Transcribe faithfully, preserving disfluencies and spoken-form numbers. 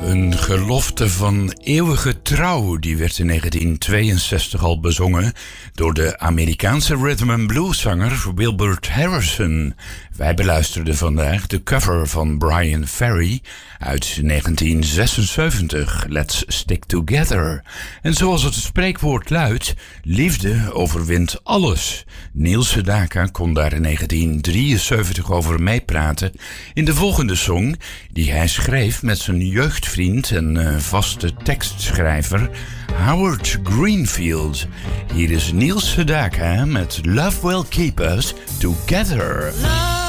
Een gelofte van eeuwige trouw, die werd in negentien tweeënzestig al bezongen door de Amerikaanse rhythm and blues zanger Wilbert Harrison. Wij beluisterden vandaag de cover van Brian Ferry uit negentien zesenzeventig, Let's Stick Together. En zoals het spreekwoord luidt, liefde overwint alles. Niels Sedaka kon daar in negentien drieënzeventig over meepraten in de volgende song die hij schreef met zijn jeugdvriend en uh, vaste tekstschrijver Howard Greenfield. Hier is Niels Sedaka met Love Will Keep Us Together. Love